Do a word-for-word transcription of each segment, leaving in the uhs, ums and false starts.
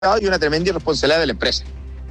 y una tremenda irresponsabilidad de la empresa.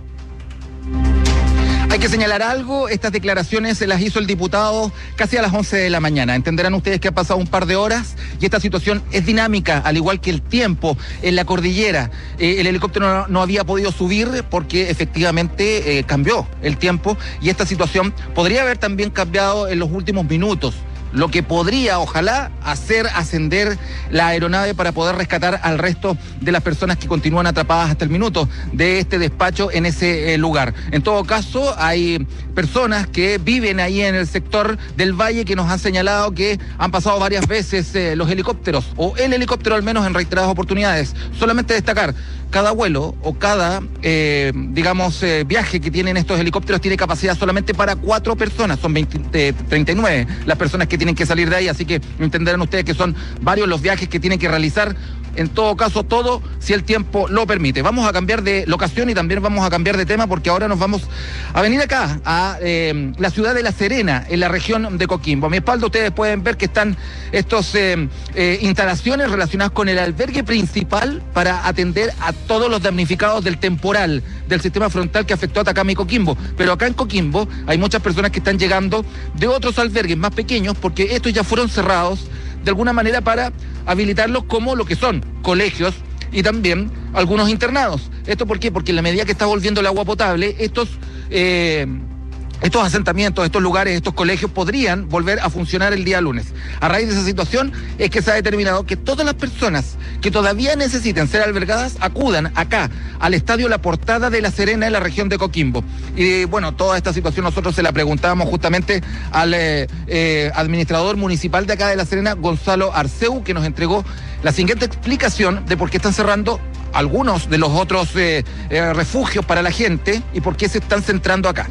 Hay que señalar algo, estas declaraciones se las hizo el diputado casi a las once de la mañana. Entenderán ustedes que ha pasado un par de horas y esta situación es dinámica, al igual que el tiempo en la cordillera. Eh, el helicóptero no, no había podido subir porque efectivamente eh, cambió el tiempo y esta situación podría haber también cambiado en los últimos minutos, lo que podría, ojalá, hacer ascender la aeronave para poder rescatar al resto de las personas que continúan atrapadas hasta el minuto de este despacho en ese eh, lugar. En todo caso, hay personas que viven ahí en el sector del valle que nos han señalado que han pasado varias veces eh, los helicópteros, o el helicóptero al menos en reiteradas oportunidades. Solamente destacar, cada vuelo o cada, eh, digamos, eh, viaje que tienen estos helicópteros tiene capacidad solamente para cuatro personas, son veinte, eh, treinta y nueve las personas que tienen que salir de ahí, así que entenderán ustedes que son varios los viajes que tienen que realizar. En todo caso, todo si el tiempo lo permite. Vamos a cambiar de locación y también vamos a cambiar de tema porque ahora nos vamos a venir acá, a eh, la ciudad de La Serena, en la región de Coquimbo. A mi espalda ustedes pueden ver que están estas eh, eh, instalaciones relacionadas con el albergue principal para atender a todos los damnificados del temporal del sistema frontal que afectó a Atacama y Coquimbo. Pero acá en Coquimbo hay muchas personas que están llegando de otros albergues más pequeños porque estos ya fueron cerrados de alguna manera para habilitarlos como lo que son colegios y también algunos internados. ¿Esto por qué? Porque en la medida que está volviendo el agua potable, estos eh, estos asentamientos, estos lugares, estos colegios podrían volver a funcionar el día lunes. A raíz de esa situación es que se ha determinado que todas las personas que todavía necesiten ser albergadas acudan acá, al Estadio La Portada de La Serena, en la región de Coquimbo. Y bueno, toda esta situación nosotros se la preguntábamos justamente al eh, eh, administrador municipal de acá de La Serena, Gonzalo Arceu, que nos entregó la siguiente explicación de por qué están cerrando algunos de los otros eh, eh, refugios para la gente y por qué se están centrando acá.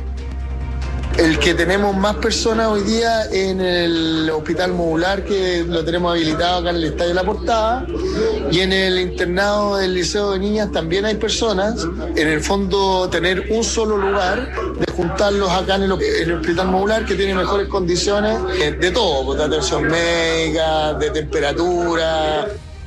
El que tenemos más personas hoy día en el hospital modular, que lo tenemos habilitado acá en el Estadio La Portada, y en el internado del Liceo de Niñas también hay personas. En el fondo, tener un solo lugar, de juntarlos acá en el, en el hospital modular, que tiene mejores condiciones eh, de todo, pues, de atención médica, de temperatura.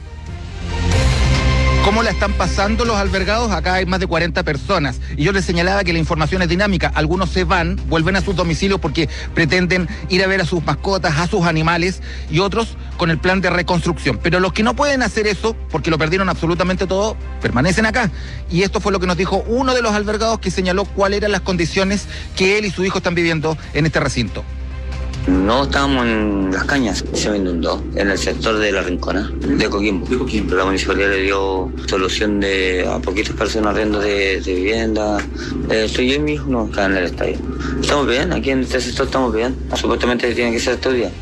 ¿Cómo la están pasando los albergados? Acá hay más de cuarenta personas. Y yo les señalaba que la información es dinámica. Algunos se van, vuelven a sus domicilios porque pretenden ir a ver a sus mascotas, a sus animales, y otros con el plan de reconstrucción. Pero los que no pueden hacer eso, porque lo perdieron absolutamente todo, permanecen acá. Y esto fue lo que nos dijo uno de los albergados, que señaló cuáles eran las condiciones que él y su hijo están viviendo en este recinto. No, estábamos en Las Cañas, se me inundó, en el sector de La Rincona, de Coquimbo. De Coquimbo. La municipalidad le dio solución de a poquitas personas arriendo de, de vivienda. Eh, estoy yo y mi hijo, no, acá en el estadio. Estamos bien, aquí en este sector estamos bien. Supuestamente tiene que ser estos días.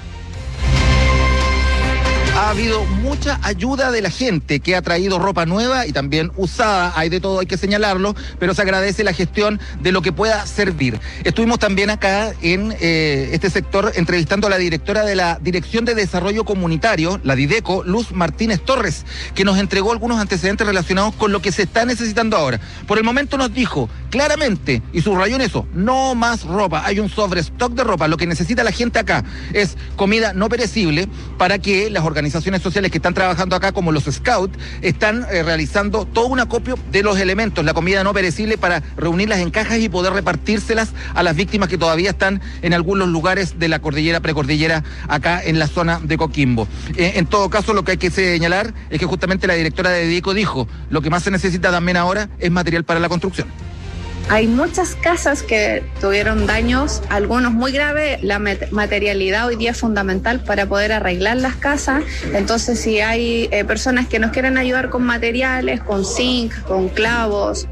Ha habido mucha ayuda de la gente que ha traído ropa nueva y también usada, hay de todo, hay que señalarlo, pero se agradece la gestión de lo que pueda servir. Estuvimos también acá en eh, este sector entrevistando a la directora de la Dirección de Desarrollo Comunitario, la Dideco, Luz Martínez Torres, que nos entregó algunos antecedentes relacionados con lo que se está necesitando ahora. Por el momento nos dijo claramente, y subrayó en eso, no más ropa, hay un sobrestock de ropa. Lo que necesita la gente acá es comida no perecible para que las organizaciones organizaciones sociales que están trabajando acá, como los Scouts, están eh, realizando todo un acopio de los elementos, la comida no perecible, para reunirlas en cajas y poder repartírselas a las víctimas que todavía están en algunos lugares de la cordillera, precordillera, acá en la zona de Coquimbo. Eh, en todo caso, lo que hay que señalar es que justamente la directora de Dideco dijo, lo que más se necesita también ahora es material para la construcción. Hay muchas casas que tuvieron daños, algunos muy graves. La materialidad hoy día es fundamental para poder arreglar las casas. Entonces, si hay eh, personas que nos quieren ayudar con materiales, con zinc, con clavos.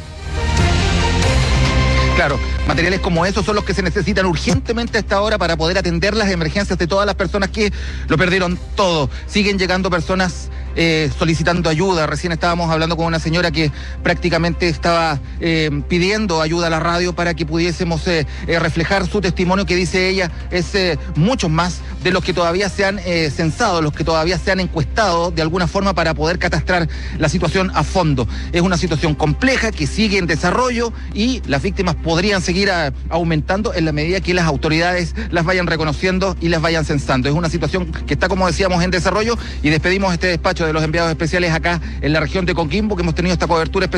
Claro, materiales como esos son los que se necesitan urgentemente a esta hora para poder atender las emergencias de todas las personas que lo perdieron todo. Siguen llegando personas eh, solicitando ayuda. Recién estábamos hablando con una señora que prácticamente estaba eh, pidiendo ayuda a la radio para que pudiésemos eh, eh, reflejar su testimonio, que dice ella es eh, mucho más de los que todavía se han eh, censado, los que todavía se han encuestado de alguna forma para poder catastrar la situación a fondo. Es una situación compleja que sigue en desarrollo y las víctimas podrían seguir a, aumentando en la medida que las autoridades las vayan reconociendo y las vayan censando. Es una situación que está, como decíamos, en desarrollo, y despedimos este despacho de los enviados especiales acá en la región de Coquimbo, que hemos tenido esta cobertura especial